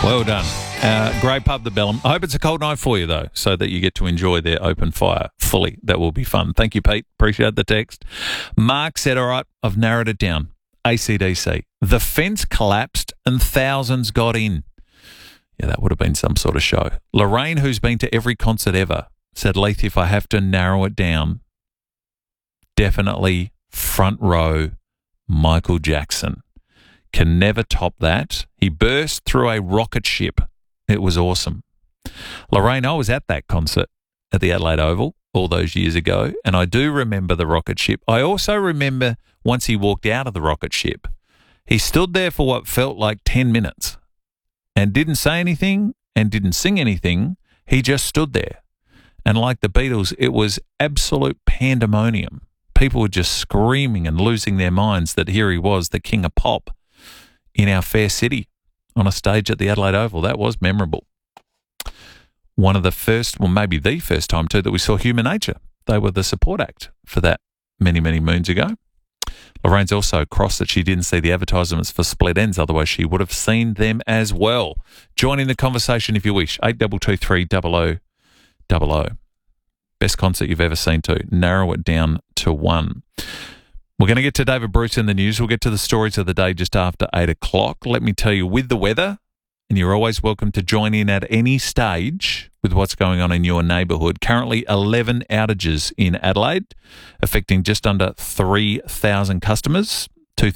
Well done. Great pub, the Bellum. I hope it's a cold night for you, though, so that you get to enjoy their open fire fully. That will be fun. Thank you, Pete. Appreciate the text. Mark said, all right, I've narrowed it down. AC/DC. The fence collapsed and thousands got in. Yeah, that would have been some sort of show. Lorraine, who's been to every concert ever, said, Leith, if I have to narrow it down, definitely front row Michael Jackson. Can never top that. He burst through a rocket ship. It was awesome. Lorraine, I was at that concert at the Adelaide Oval all those years ago, and I do remember the rocket ship. I also remember once he walked out of the rocket ship, he stood there for what felt like 10 minutes and didn't say anything and didn't sing anything. He just stood there. And like the Beatles, it was absolute pandemonium. People were just screaming and losing their minds that here he was, the king of pop, in our fair city on a stage at the Adelaide Oval. That was memorable. One of the first, well, maybe the first time too, that we saw Human Nature. They were the support act for that many, many moons ago. Lorraine's also crossed that she didn't see the advertisements for Split Ends, otherwise she would have seen them as well. Join in the conversation if you wish. 8223 0000. Best concert you've ever seen too. Narrow it down to one. We're going to get to David Bruce in the news. We'll get to the stories of the day just after 8 o'clock. Let me tell you, with the weather, and you're always welcome to join in at any stage with what's going on in your neighbourhood. Currently 11 outages in Adelaide, affecting just under 3,000 customers,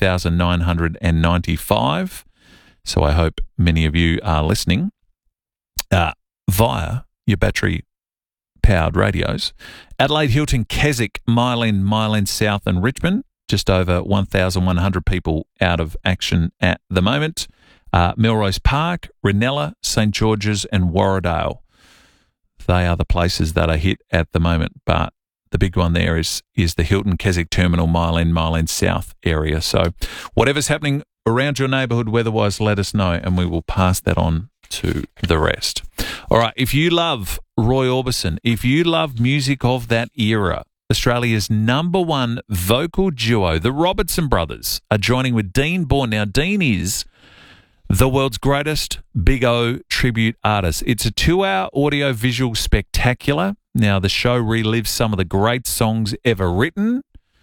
2,995. So I hope many of you are listening via your battery-powered radios. Adelaide, Hilton, Keswick, Mile South and Richmond, just over 1,100 people out of action at the moment. Melrose Park, Ranella, St George's and Warradale. They are the places that are hit at the moment, but the big one there is the Hilton Keswick Terminal, Mile End South area. So whatever's happening around your neighbourhood weather-wise, let us know and we will pass that on to the rest. All right, if you love Roy Orbison, if you love music of that era, Australia's number one vocal duo, the Robertson Brothers, are joining with Dean Bourne. Now, Dean is the world's greatest Big O tribute artist. It's a 2-hour audio-visual spectacular. Now, the show relives some of the great songs ever written.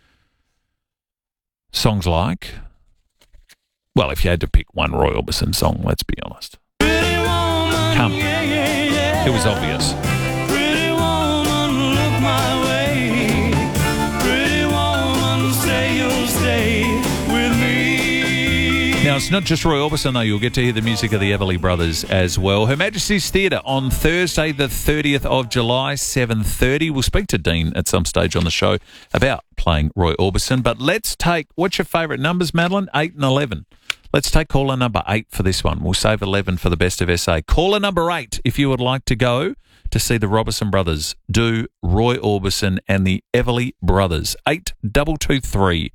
Songs like, well, if you had to pick one Roy Orbison song, let's be honest. Come. It was obvious. Pretty woman, look my way. Pretty woman, say you'll stay with me. Now, it's not just Roy Orbison, though. You'll get to hear the music of the Everly Brothers as well. Her Majesty's Theatre on Thursday, the 30th of July, 7:30. We'll speak to Dean at some stage on the show about playing Roy Orbison. But let's take, what's your favourite numbers, Madeline? 8 and 11. Let's take caller number 8 for this one. We'll save 11 for the best of SA. Caller number 8, if you would like to go to see the Robertson Brothers do Roy Orbison and the Everly Brothers. 8223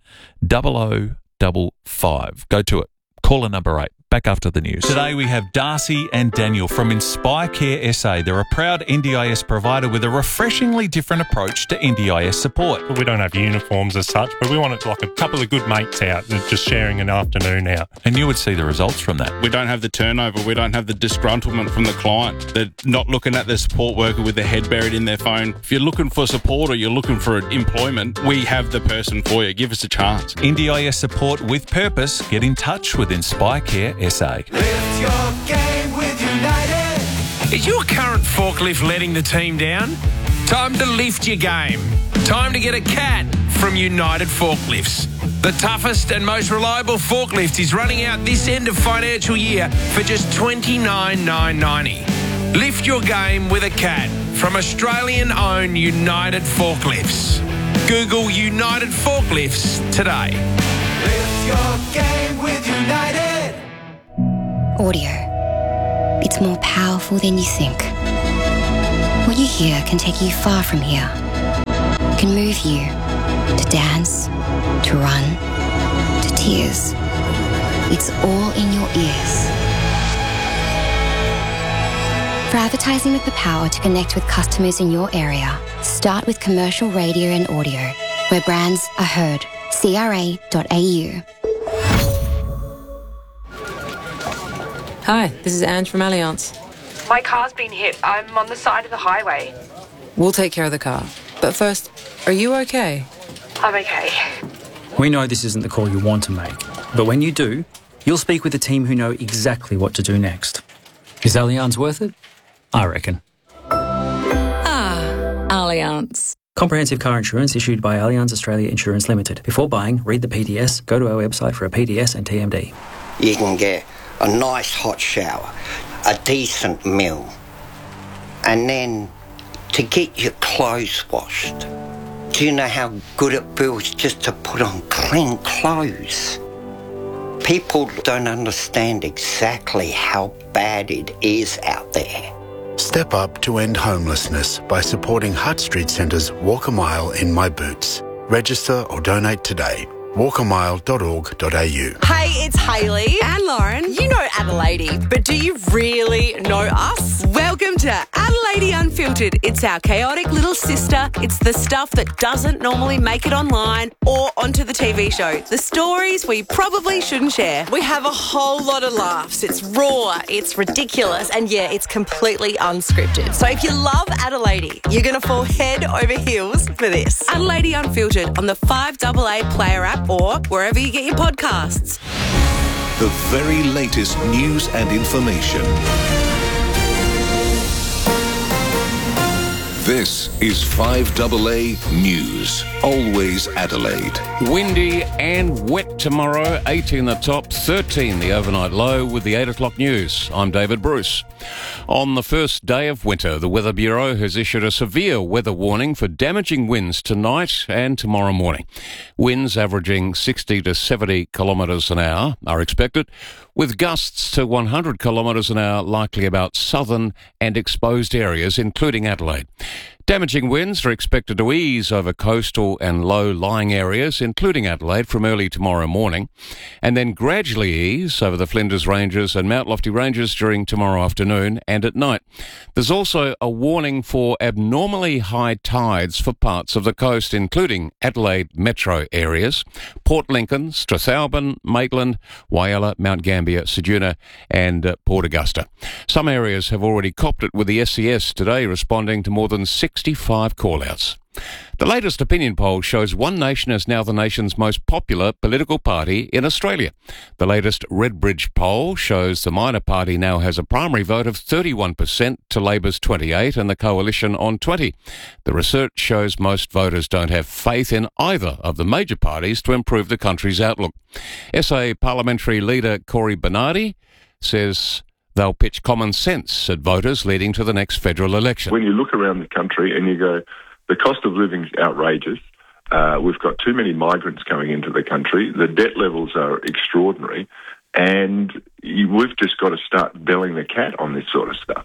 0055. Go to it. Caller number 8. Back after the news. Today we have Darcy and Daniel from Inspire Care SA. They're a proud NDIS provider with a refreshingly different approach to NDIS support. We don't have uniforms as such, but we want it like a couple of good mates out and just sharing an afternoon out. And you would see the results from that. We don't have the turnover. We don't have the disgruntlement from the client. They're not looking at the support worker with their head buried in their phone. If you're looking for support or you're looking for employment, we have the person for you. Give us a chance. NDIS support with purpose. Get in touch with Inspire Care SA. Lift your game with United. Is your current forklift letting the team down? Time to lift your game. Time to get a CAT from United Forklifts. The toughest and most reliable forklift is running out this end of financial year for just $29,990. Lift your game with a CAT from Australian-owned United Forklifts. Google United Forklifts today. Lift your game with United. Audio. It's more powerful than you think. What you hear can take you far from here. It can move you to dance, to run, to tears. It's all in your ears. For advertising with the power to connect with customers in your area, start with commercial radio and audio, where brands are heard. CRA.au. Hi, this is Ange from Allianz. My car's been hit. I'm on the side of the highway. We'll take care of the car. But first, are you okay? I'm okay. We know this isn't the call you want to make, but when you do, you'll speak with a team who know exactly what to do next. Is Allianz worth it? I reckon. Allianz. Comprehensive car insurance issued by Allianz Australia Insurance Limited. Before buying, read the PDS, go to our website for a PDS and TMD. You can get a nice hot shower, a decent meal, and then to get your clothes washed. Do you know how good it feels just to put on clean clothes? People don't understand exactly how bad it is out there. Step up to end homelessness by supporting Hutt Street Centre's Walk a Mile in My Boots. Register or donate today. walkamile.org.au. Hey, it's Hayley and Lauren. You know Adelaide, but do you really know us? Welcome to Adelaide Unfiltered. It's our chaotic little sister. It's the stuff that doesn't normally make it online or onto the TV show. The stories we probably shouldn't share. We have a whole lot of laughs. It's raw, it's ridiculous, and yeah, it's completely unscripted. So if you love Adelaide, you're going to fall head over heels for this. Adelaide Unfiltered on the 5AA Player app or wherever you get your podcasts. The very latest news and information. This is 5AA News. Always Adelaide. Windy and wet tomorrow. 18 the top, 13 the overnight low with the 8 o'clock news. I'm David Bruce. On the first day of winter, the Weather Bureau has issued a severe weather warning for damaging winds tonight and tomorrow morning. Winds averaging 60 to 70 kilometres an hour are expected, with gusts to 100 kilometres an hour likely about southern and exposed areas, including Adelaide. Damaging winds are expected to ease over coastal and low-lying areas, including Adelaide, from early tomorrow morning, and then gradually ease over the Flinders Ranges and Mount Lofty Ranges during tomorrow afternoon and at night. There's also a warning for abnormally high tides for parts of the coast, including Adelaide metro areas, Port Lincoln, Strathalbyn, Maitland, Whyalla, Mount Gambier, Ceduna and Port Augusta. Some areas have already copped it, with the SES today responding to more than 65 call-outs. The latest opinion poll shows One Nation is now the nation's most popular political party in Australia. The latest Redbridge poll shows the minor party now has a primary vote of 31% to Labor's 28% and the Coalition on 20%. The research shows most voters don't have faith in either of the major parties to improve the country's outlook. SA Parliamentary Leader Cory Bernardi says they'll pitch common sense at voters leading to the next federal election. When you look around the country and you go, the cost of living is outrageous, we've got too many migrants coming into the country, the debt levels are extraordinary, and we've just got to start belling the cat on this sort of stuff.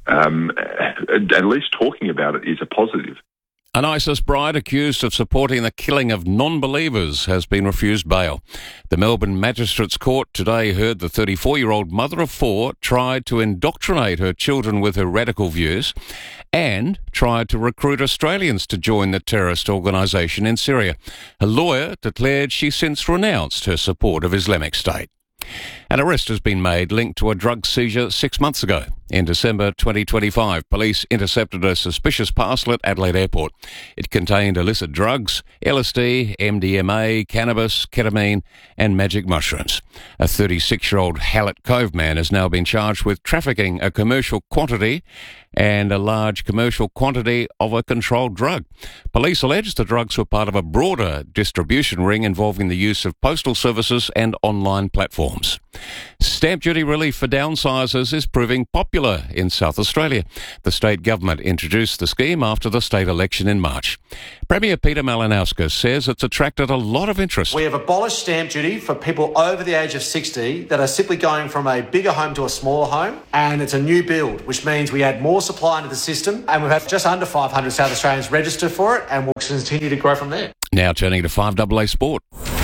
At least talking about it is a positive. An ISIS bride accused of supporting the killing of non-believers has been refused bail. The Melbourne Magistrates Court today heard the 34-year-old mother of four tried to indoctrinate her children with her radical views and tried to recruit Australians to join the terrorist organisation in Syria. Her lawyer declared she since renounced her support of Islamic State. An arrest has been made linked to a drug seizure 6 months ago. In December 2025, police intercepted a suspicious parcel at Adelaide Airport. It contained illicit drugs, LSD, MDMA, cannabis, ketamine and magic mushrooms. A 36-year-old Hallett Cove man has now been charged with trafficking a commercial quantity and a large commercial quantity of a controlled drug. Police allege the drugs were part of a broader distribution ring involving the use of postal services and online platforms. Stamp duty relief for downsizers is proving popular in South Australia. The state government introduced the scheme after the state election in March. Premier Peter Malinauskas says it's attracted a lot of interest. We have abolished stamp duty for people over the age of 60 that are simply going from a bigger home to a smaller home, and it's a new build, which means we add more supply into the system, and we've had just under 500 South Australians register for it, and we'll continue to grow from there. Now turning to 5AA Sport.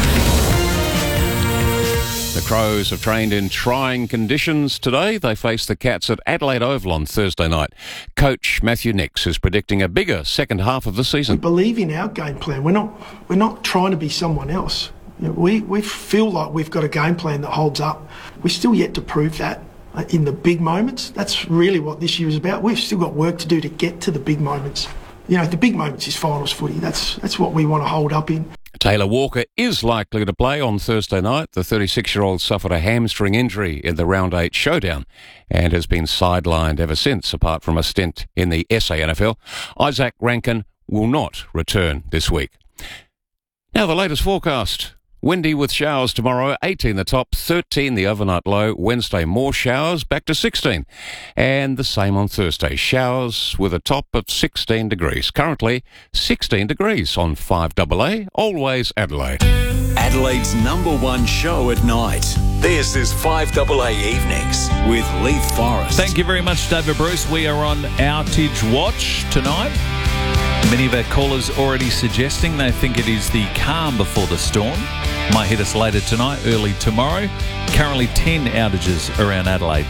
The Crows have trained in trying conditions today. They face the Cats at Adelaide Oval on Thursday night. Coach Matthew Nix is predicting a bigger second half of the season. We believe in our game plan. We're not trying to be someone else. You know, we feel like we've got a game plan that holds up. We're still yet to prove that. in the big moments. That's really what this year is about. We've still got work to do to get to the big moments. You know, the big moments is finals footy. That's what we want to hold up in. Taylor Walker is likely to play on Thursday night. The 36-year-old suffered a hamstring injury in the Round 8 showdown and has been sidelined ever since, apart from a stint in the SANFL. Isaac Rankin will not return this week. Now the latest forecast. Windy with showers tomorrow, 18 the top, 13 the overnight low. Wednesday, more showers, back to 16. And the same on Thursday, showers with a top of 16 degrees. Currently, 16 degrees on 5AA, always Adelaide. Adelaide's #1 show at night. This is 5AA Evenings with Leith Forrest. Thank you very much, David Bruce. We are on outage watch tonight. Many of our callers already suggesting they think it is the calm before the storm. Might hit us later tonight, early tomorrow. Currently 10 outages around Adelaide.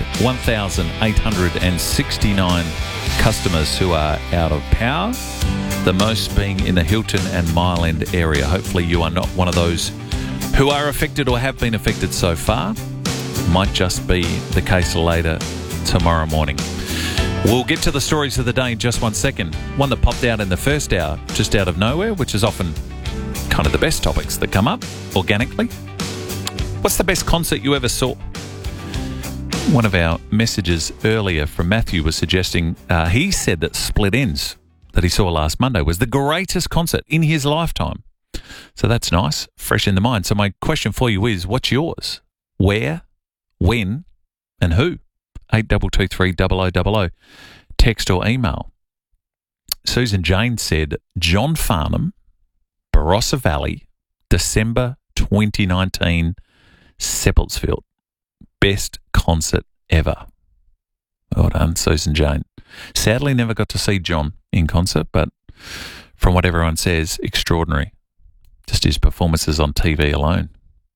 1,869 customers who are out of power. The most being in the Hilton and Mile End area. Hopefully you are not one of those who are affected or have been affected so far. Might just be the case later tomorrow morning. We'll get to the stories of the day in just 1 second. One that popped out in the first hour, just out of nowhere, which is often kind of the best topics that come up organically. What's the best concert you ever saw? One of our messages earlier from Matthew was suggesting he said that Split Enz that he saw last Monday was the greatest concert in his lifetime. So that's nice, fresh in the mind. So my question for you is, what's yours? Where, when, and who? 8223 0000. Text or email. Susan Jane said, John Farnham, Barossa Valley, December 2019, Seppeltsfield. Best concert ever. Well done, Susan Jane. Sadly, never got to see John in concert, but from what everyone says, extraordinary. Just his performances on TV alone.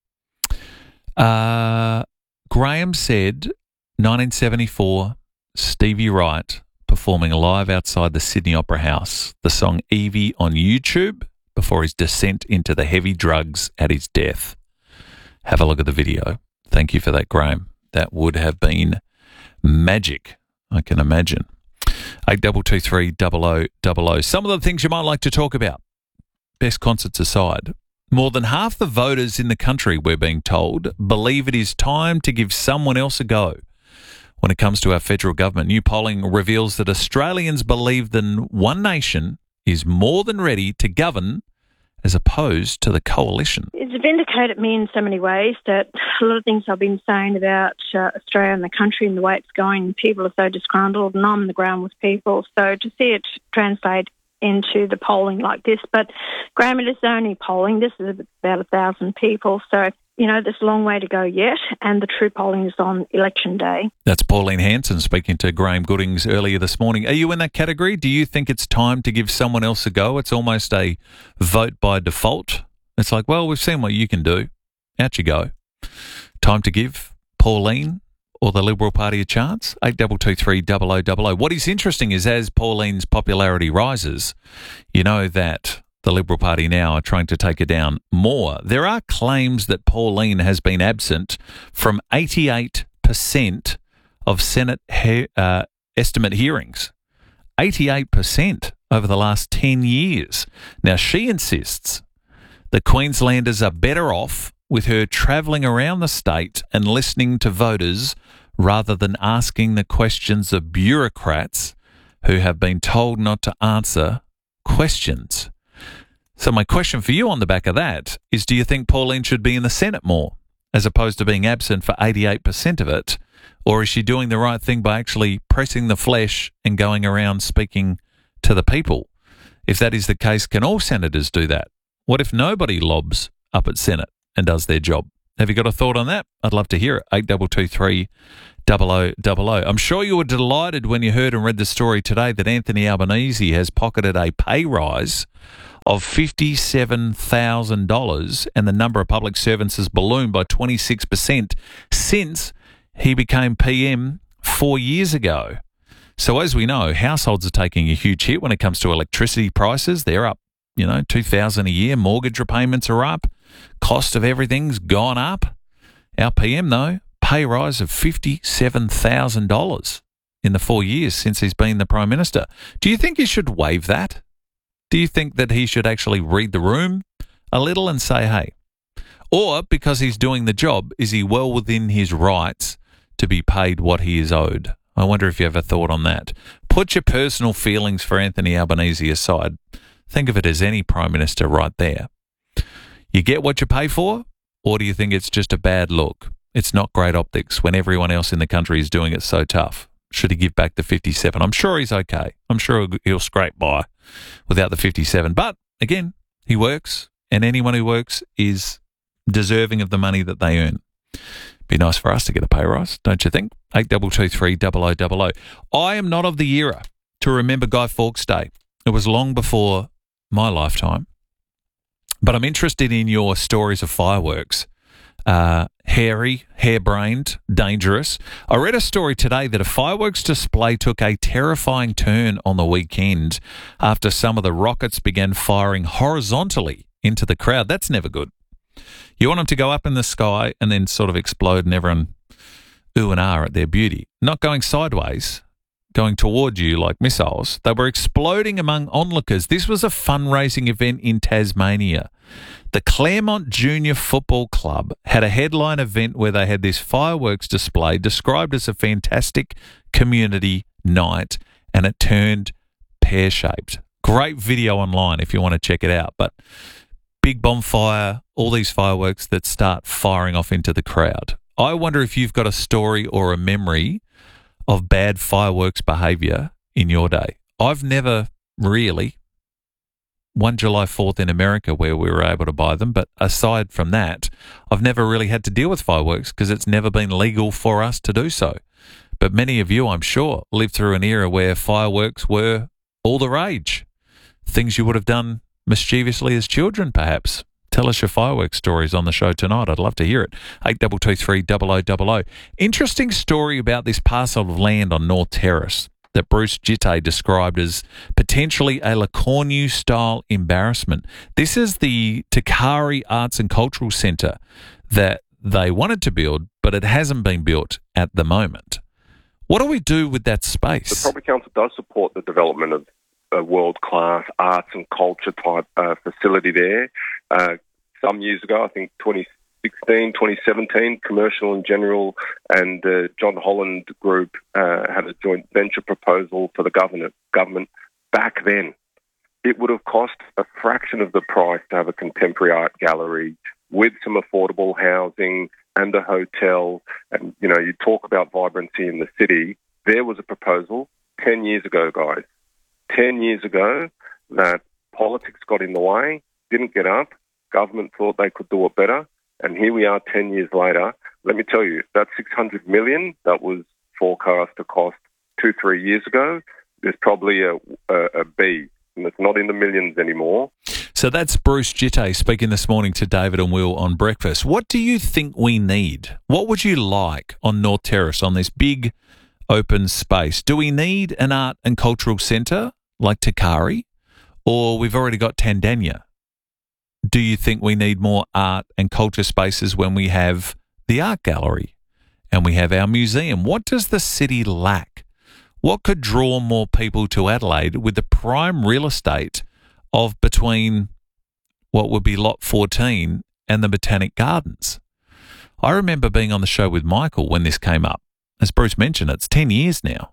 Graham said, 1974, Stevie Wright performing live outside the Sydney Opera House, the song Evie on YouTube before his descent into the heavy drugs at his death. Have a look at the video. Thank you for that, Graham. That would have been magic, I can imagine. 8223 0000. Some of the things you might like to talk about. Best concerts aside. More than half the voters in the country, we're being told, believe it is time to give someone else a go. When it comes to our federal government, new polling reveals that Australians believe that one nation is more than ready to govern as opposed to the coalition. It's vindicated me in so many ways that a lot of things I've been saying about Australia and the country and the way it's going, people are so disgruntled and I'm on the ground with people. So to see it translate into the polling like this, but Graham, it is only polling. This is about 1,000 people. So, you know, there's a long way to go yet, and the true polling is on election day. That's Pauline Hanson speaking to Graham Goodings earlier this morning. Are you in that category? Do you think it's time to give someone else a go? It's almost a vote by default. It's like, well, we've seen what you can do. Out you go. Time to give Pauline or the Liberal Party a chance? 8223 0000. What is interesting is as Pauline's popularity rises, you know that the Liberal Party now are trying to take her down more. There are claims that Pauline has been absent from 88% of Senate estimate hearings. 88% over the last 10 years. Now, she insists that Queenslanders are better off with her travelling around the state and listening to voters rather than asking the questions of bureaucrats who have been told not to answer questions. So my question for you on the back of that is, do you think Pauline should be in the Senate more as opposed to being absent for 88% of it? Or is she doing the right thing by actually pressing the flesh and going around speaking to the people? If that is the case, can all senators do that? What if nobody lobs up at Senate and does their job? Have you got a thought on that? I'd love to hear it. 8223 0000. I'm sure you were delighted when you heard and read the story today that Anthony Albanese has pocketed a pay rise of $57,000 and the number of public servants has ballooned by 26% since he became PM 4 years ago. So as we know, households are taking a huge hit when it comes to electricity prices. They're up, $2,000 a year. Mortgage repayments are up. Cost of everything's gone up. Our PM, though, pay rise of $57,000 in the 4 years since he's been the Prime Minister. Do you think he should waive that? Do you think that he should actually read the room a little and say, hey, or because he's doing the job, is he well within his rights to be paid what he is owed? I wonder if you have a thought on that. Put your personal feelings for Anthony Albanese aside. Think of it as any Prime Minister right there. You get what you pay for, or do you think it's just a bad look? It's not great optics when everyone else in the country is doing it so tough. Should he give back the 57? I'm sure he's okay. I'm sure he'll scrape by without the 57. But, again, he works, and anyone who works is deserving of the money that they earn. Be nice for us to get a pay rise, don't you think? 8223 0000. I am not of the era to remember Guy Fawkes Day. It was long before my lifetime. But I'm interested in your stories of fireworks. Hairy, harebrained, dangerous. I read a story today that a fireworks display took a terrifying turn on the weekend after some of the rockets began firing horizontally into the crowd. That's never good. You want them to go up in the sky and then sort of explode and everyone ooh and ah at their beauty. Not going sideways, going toward you like missiles. They were exploding among onlookers. This was a fundraising event in Tasmania. The Claremont Junior Football Club had a headline event where they had this fireworks display described as a fantastic community night, and it turned pear-shaped. Great video online if you want to check it out. But big bonfire, all these fireworks that start firing off into the crowd. I wonder if you've got a story or a memory of bad fireworks behaviour in your day. I've never really. One July 4th in America where we were able to buy them, but aside from that, I've never really had to deal with fireworks because it's never been legal for us to do so. But many of you, I'm sure, lived through an era where fireworks were all the rage. Things you would have done mischievously as children, perhaps. Tell us your fireworks stories on the show tonight. I'd love to hear it. 8223 0000. Interesting story about this parcel of land on North Terrace that Bruce Jitte described as potentially a Le Cornu-style embarrassment. This is the Takari Arts and Cultural Centre that they wanted to build, but it hasn't been built at the moment. What do we do with that space? The Property Council does support the development of a world-class arts and culture type facility there. Some years ago, I think 2016, 2017, Commercial and General and the John Holland Group had a joint venture proposal for the government back then. It would have cost a fraction of the price to have a contemporary art gallery with some affordable housing and a hotel. And, you know, you talk about vibrancy in the city. There was a proposal 10 years ago, guys. 10 years ago that politics got in the way, didn't get up. Government thought they could do it better. And here we are 10 years later. Let me tell you, that $600 million that was forecast to cost 2-3 years ago, there's probably a B, and it's not in the millions anymore. So that's Bruce Jitte speaking this morning to David and Will on Breakfast. What do you think we need? What would you like on North Terrace, on this big open space? Do we need an art and cultural centre like Takari, or we've already got Tandanya? Do you think we need more art and culture spaces when we have the art gallery and we have our museum? What does the city lack? What could draw more people to Adelaide with the prime real estate of between what would be Lot 14 and the Botanic Gardens? I remember being on the show with Michael when this came up. As Bruce mentioned, it's 10 years now.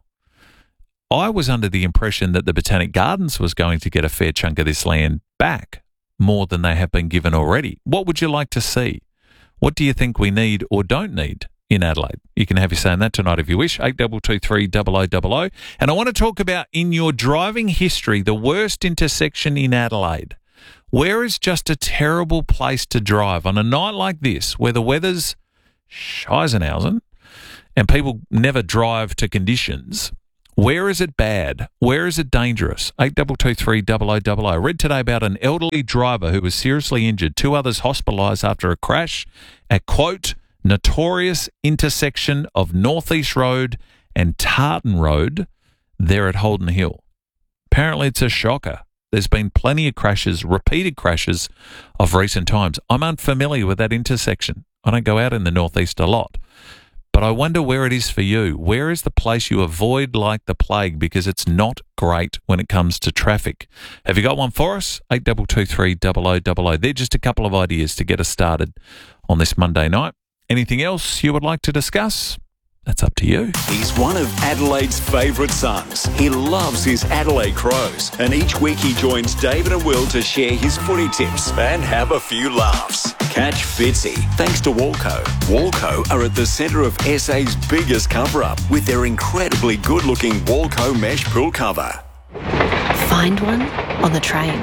I was under the impression that the Botanic Gardens was going to get a fair chunk of this land back, more than they have been given already. What would you like to see? What do you think we need or don't need in Adelaide? You can have your say on that tonight if you wish. 8223 0000. And I want to talk about, in your driving history, the worst intersection in Adelaide. Where is just a terrible place to drive on a night like this, where the weather's Scheisenhausen and people never drive to conditions? Where is it bad? Where is it dangerous? 8223 0000. I read today about an elderly driver who was seriously injured. 2 others hospitalised after a crash at, quote, notorious intersection of North East Road and Tartan Road there at Holden Hill. Apparently it's a shocker. There's been plenty of crashes, repeated crashes of recent times. I'm unfamiliar with that intersection. I don't go out in the Northeast a lot. But I wonder where it is for you. Where is the place you avoid like the plague? Because it's not great when it comes to traffic. Have you got one for us? 8223 0000. They're just a couple of ideas to get us started on this Monday night. Anything else you would like to discuss? That's up to you. He's one of Adelaide's favourite sons. He loves his Adelaide Crows, and each week he joins David and Will to share his footy tips and have a few laughs. Catch Fitzy thanks to Walco. Walco are at the centre of SA's biggest cover-up with their incredibly good-looking Walco mesh pool cover. Find one on the train.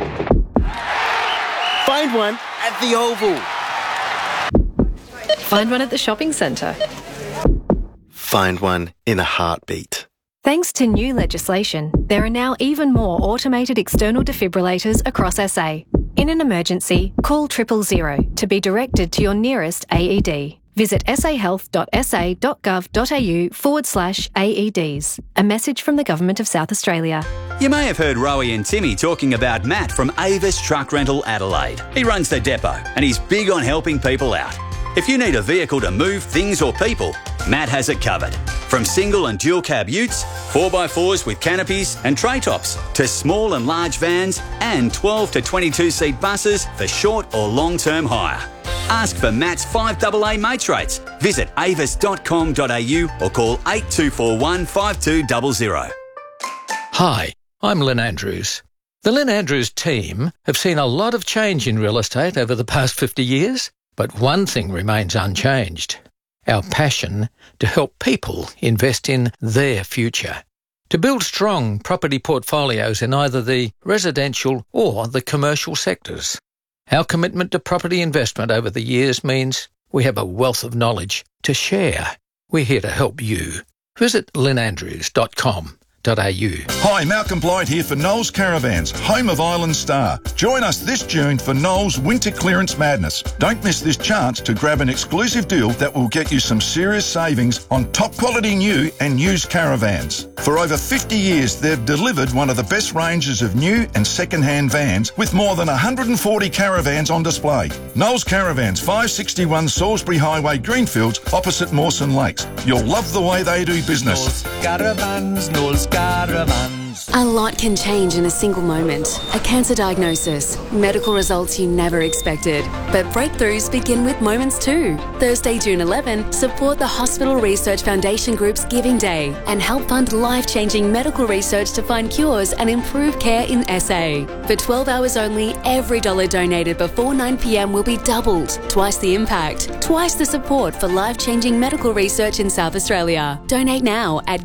Find one at the Oval. Find one at the shopping centre. Find one in a heartbeat. Thanks to new legislation, there are now even more automated external defibrillators across SA. In an emergency, call 000 to be directed to your nearest AED. Visit sahealth.sa.gov.au/AEDs. A message from the Government of South Australia. You may have heard Rowie and Timmy talking about Matt from Avis Truck Rental Adelaide. He runs the depot and he's big on helping people out. If you need a vehicle to move things or people, Matt has it covered. From single and dual cab utes, 4x4s with canopies and tray tops, to small and large vans and 12 to 22 seat buses for short or long-term hire. Ask for Matt's 5AA mates rates. Visit avis.com.au or call 8241 5200. Hi, I'm Lynn Andrews. The Lynn Andrews team have seen a lot of change in real estate over the past 50 years. But one thing remains unchanged, our passion to help people invest in their future, to build strong property portfolios in either the residential or the commercial sectors. Our commitment to property investment over the years means we have a wealth of knowledge to share. We're here to help you. Visit lynnandrews.com.au. Hi, Malcolm Blight here for Knowles Caravans, home of Island Star. Join us this June for Knowles Winter Clearance Madness. Don't miss this chance to grab an exclusive deal that will get you some serious savings on top quality new and used caravans. For over 50 years, they've delivered one of the best ranges of new and second-hand vans with more than 140 caravans on display. Knowles Caravans, 561 Salisbury Highway, Greenfields, opposite Mawson Lakes. You'll love the way they do business. Knowles Caravans. A lot can change in a single moment. A cancer diagnosis, medical results you never expected. But breakthroughs begin with moments too. Thursday, June 11, support the Hospital Research Foundation Group's Giving Day and help fund life-changing medical research to find cures and improve care in SA. For 12 hours only, every dollar donated before 9 p.m. will be doubled. Twice the impact, twice the support for life-changing medical research in South Australia. Donate now at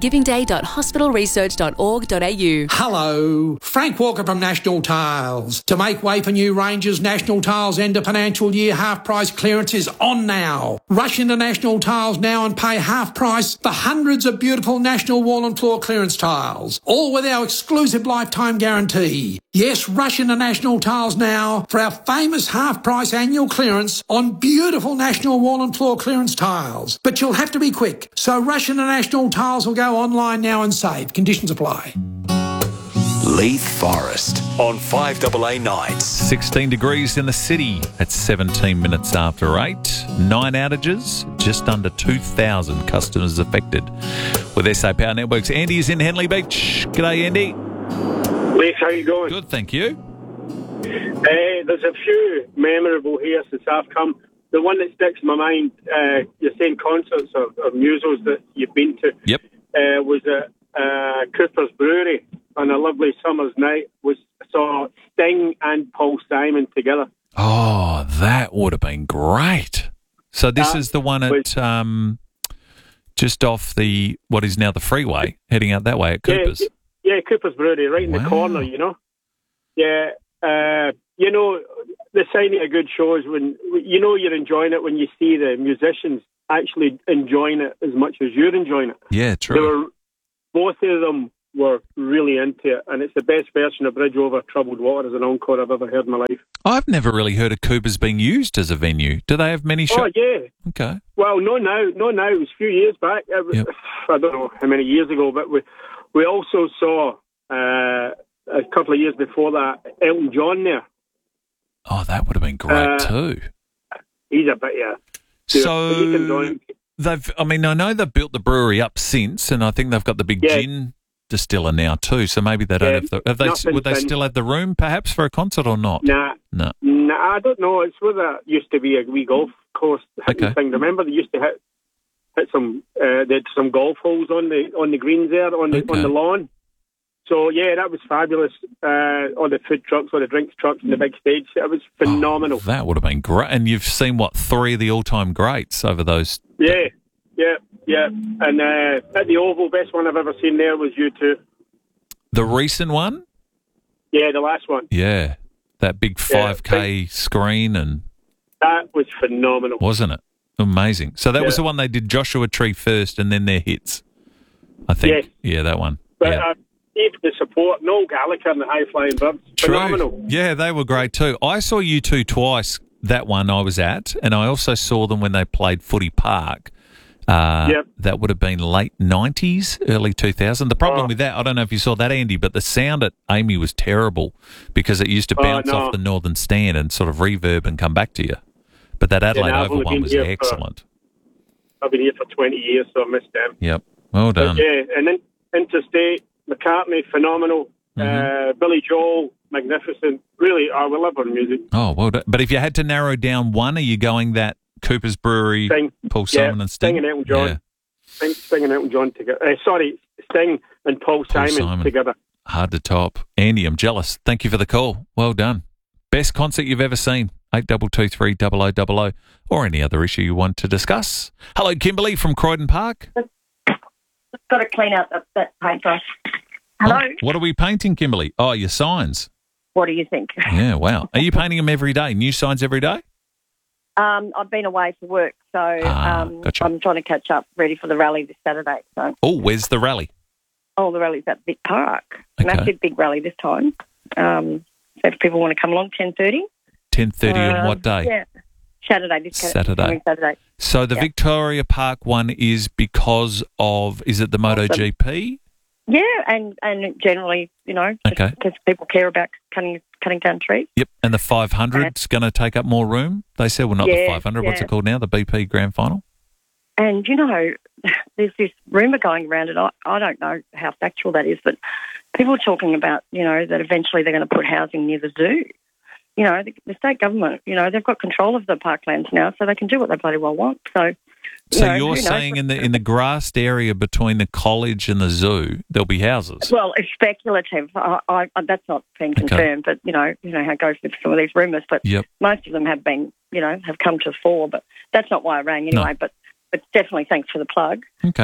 givingday.hospitalresearch.org.au. Hello, Frank Walker from National Tiles. To make way for new ranges, National Tiles end of financial year half price clearance is on now. Rush into National Tiles now and pay half price for hundreds of beautiful National wall and floor clearance tiles, all with our exclusive lifetime guarantee. Yes, rush into National Tiles now for our famous half price annual clearance on beautiful National wall and floor clearance tiles. But you'll have to be quick, so rush into National Tiles or go online now and save. Conditions apply. Leith Forest on 5AA nights. 16 degrees in the city at 17 minutes after 8. 9 outages, just under 2,000 customers affected with SA Power Networks. Andy is in Henley Beach. G'day, Andy. Leith, how you going? Good, thank you. There's a few memorable here since I've come. The one that sticks in my mind, you're saying concerts or musicals that you've been to. Yep. Was at Cooper's Brewery on a lovely summer's night. Saw Sting and Paul Simon together. Oh, that would have been great. So this is the one at just off the what is now the freeway, heading out that way at Cooper's. Yeah, Cooper's Brewery, right in the corner, you know. Yeah, you know, the sign of a good show is when you know you're enjoying it when you see the musicians actually enjoying it as much as you're enjoying it. Yeah, true. Both of them were really into it, and it's the best version of Bridge Over Troubled Water as an encore I've ever heard in my life. I've never really heard of Cooper's being used as a venue. Do they have many shows? Oh, yeah. Okay. Well, no, now. It was a few years back. I don't know how many years ago, but we also saw, a couple of years before that, Elton John there. Oh, that would have been great too. He's a bit, yeah. So I know they've built the brewery up since, and I think they've got the big gin distiller now too. So maybe they don't would they still have the room perhaps for a concert or not? Nah, I don't know. It's where there used to be a wee golf course hitting thing. Remember, they used to hit some. They had some golf holes on the greens there on the lawn. So, yeah, that was fabulous. All the food trucks, all the drinks trucks and the big stage. It was phenomenal. That would have been great. And you've seen, 3 of the all-time greats over those... Yeah. And at the Oval, best one I've ever seen there was U2. The recent one? Yeah, the last one. Yeah. That big 5K screen and... That was phenomenal. Wasn't it? Amazing. So that was the one they did Joshua Tree first and then their hits, I think. Yes. Yeah, that one. But, even the support, Noel Gallagher and the High Flying Birds, phenomenal. Yeah, they were great too. I saw U2 twice, that one I was at, and I also saw them when they played Footy Park. That would have been late 90s, early 2000. The problem with that, I don't know if you saw that, Andy, but the sound at Amy was terrible because it used to bounce off the northern stand and sort of reverb and come back to you. But that Adelaide Oval one was excellent. I've been here for 20 years, so I missed them. Yep, well done. But, yeah, and then Interstate, McCartney, phenomenal. Billy Joel, magnificent. Really, I will love her music. Oh, well done. But if you had to narrow down one, are you going that Cooper's Brewery, Sting. Paul Simon and Sting? Sting and Elton John. Yeah. Sting and Elton John together. Sting and Paul Simon together. Hard to top. Andy, I'm jealous. Thank you for the call. Well done. Best concert you've ever seen. 8223 0000 or any other issue you want to discuss. Hello, Kimberly from Croydon Park. Got to clean out that paintbrush. Hello. Oh, what are we painting, Kimberly? Oh, your signs. What do you think? Yeah, wow. Are you painting them every day? New signs every day? I've been away for work, so gotcha. I'm trying to catch up, ready for the rally this Saturday. So. Oh, where's the rally? Oh, the rally's at Vic Park. Okay. Massive big rally this time. So if people want to come along, 10:30. 10:30 on what day? Yeah, Saturday. Saturday. So the Victoria Park one is because of, is it the MotoGP? Yeah, and generally, because people care about cutting down trees. Yep, and the 500's going to take up more room, they said. Well, not the 500, what's it called now, the BP Grand Final? And, there's this rumour going around, and I don't know how factual that is, but people are talking about, that eventually they're going to put housing near the zoo. The state government, they've got control of the parklands now, so they can do what they bloody well want. So you're saying in the grassed area between the college and the zoo, there'll be houses? Well, it's speculative. That's not been confirmed, but how it goes with some of these rumours. But most of them have been, have come to the fore. But that's not why I rang anyway. No. But definitely thanks for the plug. Okay.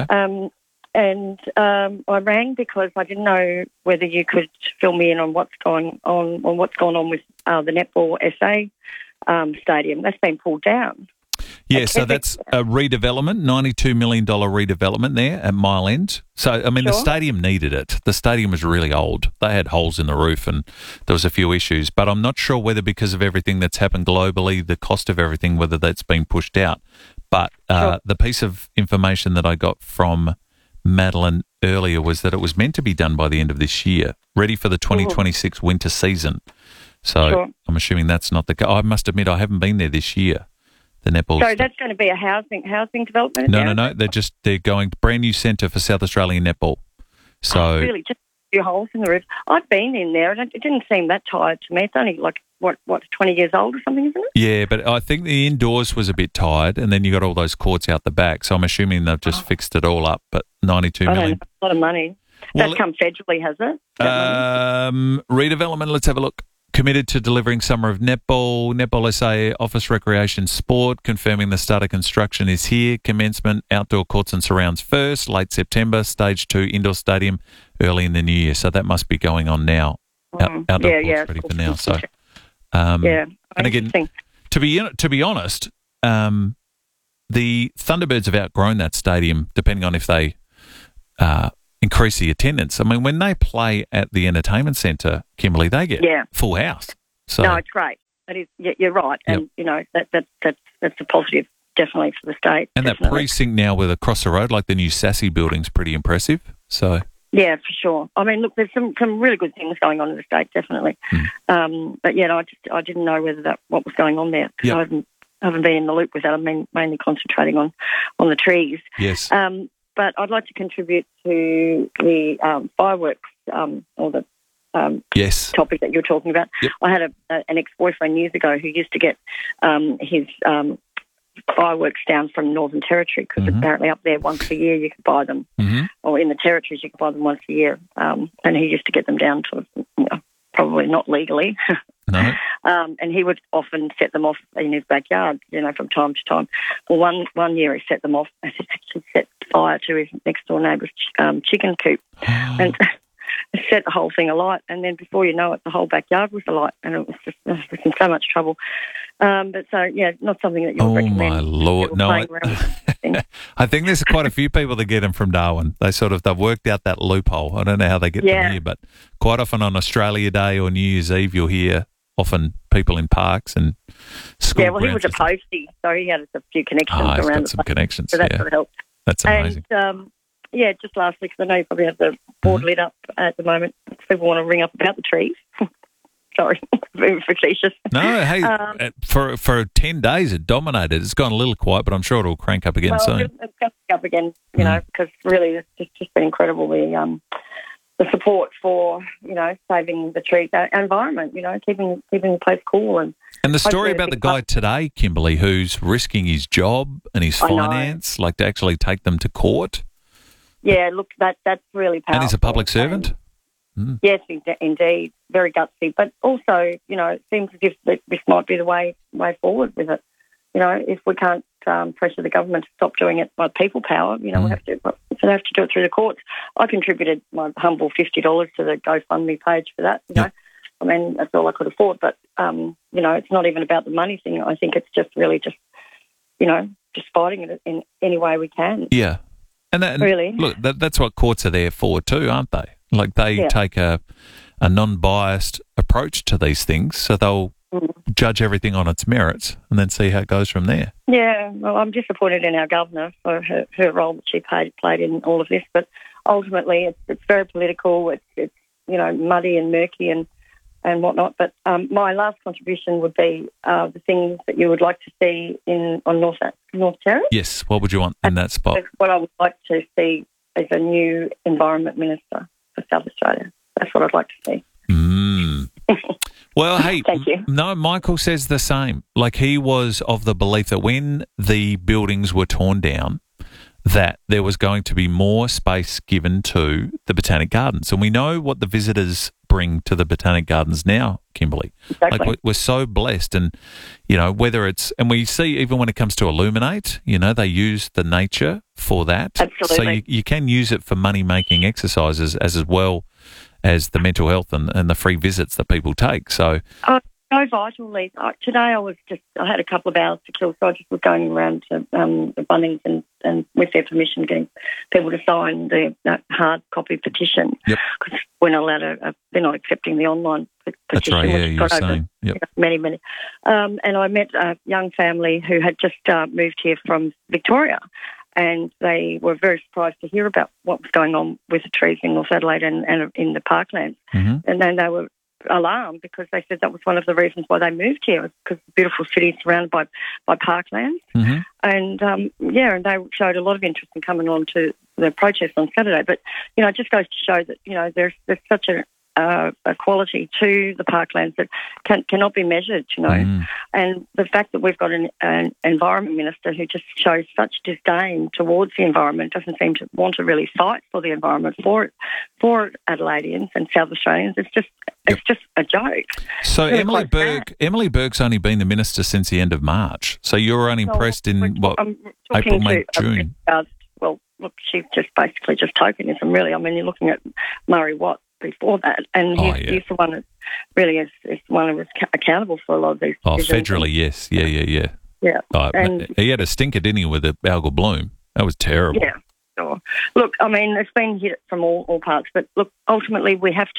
I rang because I didn't know whether you could fill me in on what's going on with the Netball SA stadium. That's been pulled down. Yeah, so that's a redevelopment, $92 million redevelopment there at Mile End. So, the stadium needed it. The stadium was really old. They had holes in the roof and there was a few issues. But I'm not sure whether because of everything that's happened globally, the cost of everything, whether that's been pushed out. But the piece of information that I got from Madeline earlier was that it was meant to be done by the end of this year, ready for the 2026 winter season. So I'm assuming that's not the case. I must admit I haven't been there this year. The netball. So that's going to be a housing development? No. They're going brand new centre for South Australian netball. So really, just a few holes in the roof. I've been in there and it didn't seem that tired to me. It's only like what 20 years old or something, isn't it? Yeah, but I think the indoors was a bit tired, and then you got all those courts out the back. So I'm assuming they've just fixed it all up. But $92 million. A lot of money. That's come federally, has it? Redevelopment. Let's have a look. Committed to delivering summer of Netball SA Office Recreation Sport, confirming the start of construction is here. Commencement, outdoor courts and surrounds first, late September. Stage 2, indoor stadium, early in the new year. So that must be going on now. Outdoor courts ready for now. So, and again, to be honest, the Thunderbirds have outgrown that stadium, depending on if they increase the attendance. When they play at the entertainment centre, Kimberly, they get full house. So no, it's great. That is, you're right, and that's a positive, definitely for the state. And that precinct now with across the road, like the new Sassy building's pretty impressive. So yeah, for sure. Look, there's some really good things going on in the state, definitely. But I didn't know whether what was going on there. Yep. I haven't been in the loop with that. I'm mainly concentrating on the trees. Yes. But I'd like to contribute to the fireworks or the yes. topic that you're talking about. Yep. I had an ex-boyfriend years ago who used to get his fireworks down from Northern Territory because apparently up there once a year you could buy them, or in the territories you could buy them once a year. And he used to get them down to probably not legally. No. And he would often set them off in his backyard, from time to time. Well, one year he set them off and he set fire to his next-door neighbour's chicken coop and set the whole thing alight. And then before you know it, the whole backyard was alight, and it was in so much trouble. But so, yeah, not something that you would recommend. Oh, my Lord. No, I think there's quite a few people that get them from Darwin. They've worked out that loophole. I don't know how they get them here, but quite often on Australia Day or New Year's Eve, you'll hear often people in parks and school. Yeah, well, he was a postie, so he had a few connections around. He's got some connections, so that sort of helped. That's amazing. And, just lastly, because I know you probably have the board lit up at the moment, people want to ring up about the trees. Sorry, very facetious. No, hey, for 10 days it dominated. It's gone a little quiet, but I'm sure it'll crank up again soon. It's going up again, because really it's just been incredible, the support for, saving the trees, our environment, keeping the place cool. And the story about the guy today, Kimberly, who's risking his job and his finance, like to actually take them to court. Yeah, look, that's really powerful. And he's a public servant? Yes, indeed, very gutsy. But also, it seems as if this might be the way forward with it. If we can't pressure the government to stop doing it by people power, we have to do it through the courts. I contributed my humble $50 to the GoFundMe page for that. I mean, that's all I could afford. But it's not even about the money thing. I think it's just really just fighting it in any way we can. Yeah. And really, look, that's what courts are there for too, aren't they? Like they take a non-biased approach to these things, so they'll judge everything on its merits and then see how it goes from there. Yeah, well, I'm disappointed in our governor for her role that she played in all of this, but ultimately it's very political. It's muddy and murky and whatnot. But my last contribution would be the things that you would like to see on North Territory. Yes, what would you want in that spot? What I would like to see is a new Environment Minister for South Australia. That's what I'd like to see. Well, hey, thank you. No, Michael says the same. Like he was of the belief that when the buildings were torn down, that there was going to be more space given to the Botanic Gardens. And we know what the visitors bring to the Botanic Gardens now, Kimberly. Exactly. Like we're so blessed, and whether it's, and we see even when it comes to Illuminate, they use the nature for that. Absolutely. So you can use it for money-making exercises as well as the mental health and the free visits that people take. So so vital, Lee. Today I had a couple of hours to kill, so I just was going around to the Bunnings and with their permission getting people to sign the hard copy petition. Yep. Because we're not allowed to, they're not accepting the online petition. That's right, yeah, you were saying. Yep. Many. And I met a young family who had just moved here from Victoria, and they were very surprised to hear about what was going on with the trees in North Adelaide and in the parklands. And then they were alarmed because they said that was one of the reasons why they moved here, was because the beautiful city is surrounded by parklands. And and they showed a lot of interest in coming on to the protest on Saturday. But it just goes to show that there's such a quality to the parklands that cannot be measured, and the fact that we've got an environment minister who just shows such disdain towards the environment, doesn't seem to want to really fight for the environment for Adelaidians and South Australians. It's just a joke. So Emily Berg's only been the minister since the end of March. So you're only impressed in April, May, June. Well, look, she's just basically just tokenism, really. I mean, you're looking at Murray Watt before that, and he's the one that really is the one who was accountable for a lot of these decisions. Federally, yes. Yeah. And he had a stinker, didn't he, with the algal bloom? That was terrible. Yeah, sure. Look, I mean, it's been hit from all parts, but look, ultimately we have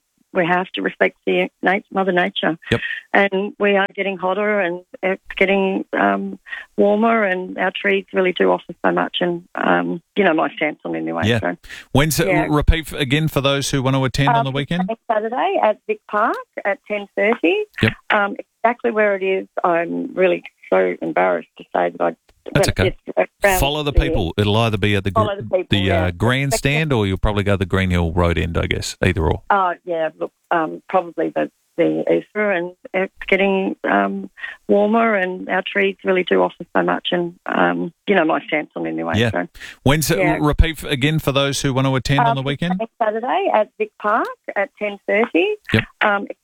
to respect the Mother Nature. Yep. And we are getting hotter and it's getting warmer, and our trees really do offer so much. And, my stance on it anyway. Yeah. So, when's it? Repeat again for those who want to attend on the weekend? Next Saturday at Vic Park at 10:30. Yep. Exactly where it is, I'm really so embarrassed to say that I. That's okay. Follow the people. It'll either be at the grandstand, or you'll probably go to the Green Hill Road end, I guess. Either or. Oh yeah, look, probably the Easter, and it's getting warmer, and our trees really do offer so much, and my stance on anyway. Yeah. So. When's it? Repeat again for those who want to attend on the weekend. Next Saturday at Vic Park at 10:30. Yep. It's